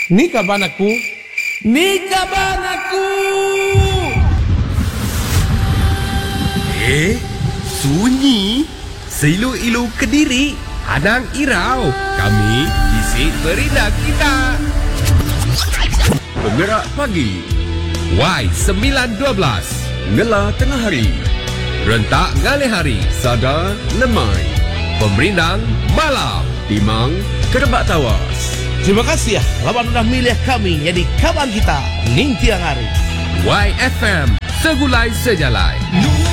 Ni kaban aku. Ni kaban aku. Sunyi. Seilu-ilu Kediri. Anang Irau. Kami isi berindah kita. Penggerak pagi. Y912. Ngela tengah hari. Rentak ngalih hari. Sada lemai. Pemerindang malam. Timang kerebak tawas. Terima kasih ya, lawan sudah milih kami jadi kawan kita, Ning Tiang Hari. YFM, segulai sejalai.